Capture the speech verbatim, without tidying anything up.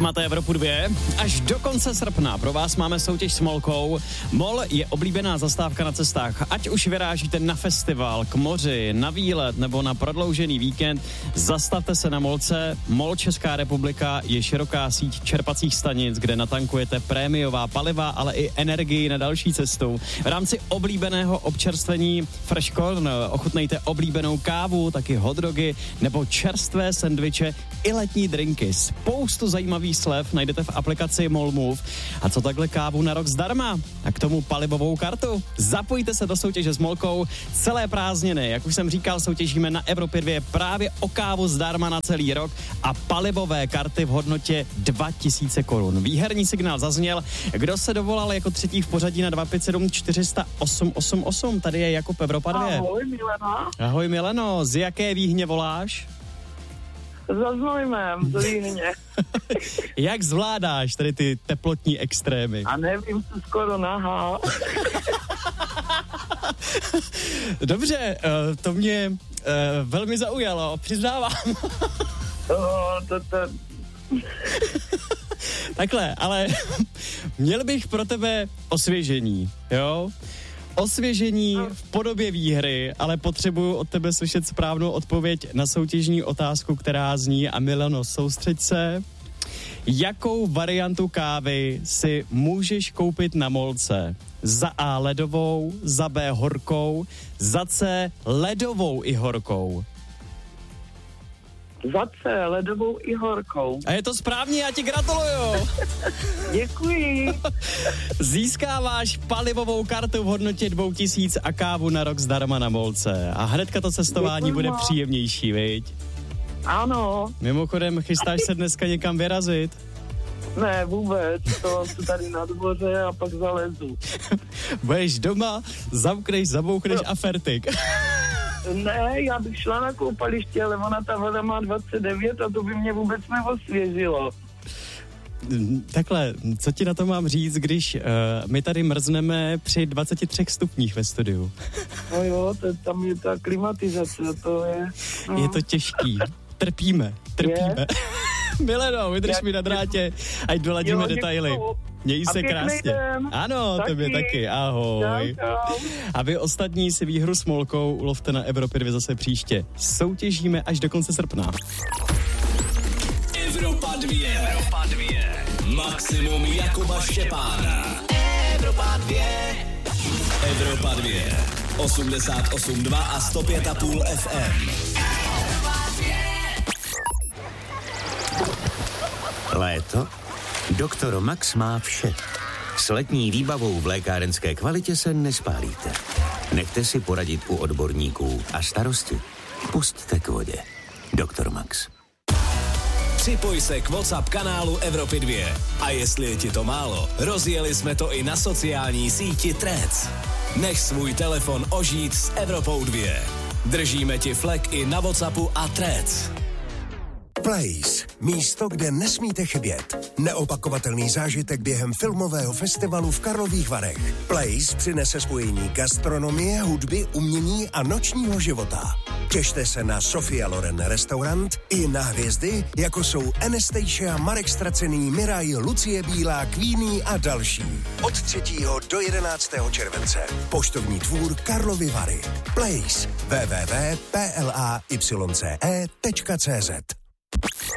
máte Evropu dvě. Až do konce srpna pro vás máme soutěž s Molkou. Mol je oblíbená zastávka na cestách. Ať už vyrážíte na festival, k moři, na výlet nebo na prodloužený víkend, zastavte se na Molce. Mol Česká republika je široká síť čerpacích stanic, kde natankujete prémiová paliva, ale i energii na další cestu. V rámci oblíbeného občerstvení Fresh Corn ochutnejte oblíbenou kávu, taky hotdogy nebo čerstvé sendviče i letní drinky. Spoustu zajímavých slev najdete v aplikaci MOL Move. A co takhle kávu na rok zdarma? A k tomu palivovou kartu? Zapojte se do soutěže s Molkou. Celé prázdniny, jak už jsem říkal, soutěžíme na Evropě dvě právě o kávu zdarma na celý rok a palivové karty v hodnotě dva tisíce korun. Výherní signál zazněl. Kdo se dovolal jako třetí v pořadí na dva pět sedm čtyři sta osm osm osm? Tady je Jakub Evropa dvě. Ahoj, Milena. Ahoj, Mileno. Z jaké výhně voláš? Za Znojmem, z Líhně. Jak zvládáš tady ty teplotní extrémy? A nevím, co skoro nahá. Dobře, to mě velmi zaujalo, přiznávám. To, to, to. Takhle, ale měl bych pro tebe osvěžení, jo? Osvěžení v podobě výhry, ale potřebuju od tebe slyšet správnou odpověď na soutěžní otázku, která zní, a Milano, soustřeď se. Jakou variantu kávy si můžeš koupit na Molce? Za A ledovou, za B horkou, za C ledovou i horkou. Za C, ledovou i horkou. A je to správně, já ti gratuluju. Děkuji. Získáváš palivovou kartu v hodnotě dvou tisíc a kávu na rok zdarma na Molce. A hnedka to cestování Děkuji. Bude příjemnější, viď? Ano. Mimochodem, chystáš se dneska někam vyrazit? Ne, vůbec. To jsem tady na dvoře a pak zalezu. Budeš doma, zamkneš, zabouchneš no. a fertik. Ne, já bych šla na koupaliště, ale ona ta voda má dvacet devět a to by mě vůbec neosvěžilo. Takhle, co ti na to mám říct, když uh, my tady mrzneme při dvaceti třech stupních ve studiu? No jo, to, tam je ta klimatizace, to je... No. Je to těžký. Trpíme, trpíme. Je? Mileno, vydrž mi na drátě, ať doladíme jo, detaily. Děkuju. Měj se krásně. Den. Ano, taky. Tebe taky, ahoj. Čau, čau. A vy ostatní si výhru s Molkou ulovte na Evropě dvě zase příště. Soutěžíme až do konce srpna. Evropa dvě. Evropa dvě. Maximum Jakuba Štěpána. Evropa dvě. Evropa dvě. osmdesát osm dva a sto pět a půl F M. Léto? Doktor Max má vše. S letní výbavou v lékárenské kvalitě se nespálíte. Nechte si poradit u odborníků a starosti pusťte k vodě. Doktor Max. Připoj se k WhatsApp kanálu Evropy dvě. A jestli je ti to málo, rozjeli jsme to i na sociální síti Threads. Nech svůj telefon ožít s Evropou dvě. Držíme ti flek i na WhatsAppu a Threads. Place. Místo, kde nesmíte chybět. Neopakovatelný zážitek během filmového festivalu v Karlových Varech. Place přinese spojení gastronomie, hudby, umění a nočního života. Těšte se na Sofia Loren restaurant i na hvězdy, jako jsou Anastasia, Marek Stracený, Miraj, Lucie Bílá, Queenie a další. Od třetího do jedenáctého července. Poštovní dvůr Karlovy Vary. Place. w w w tečka place tečka cz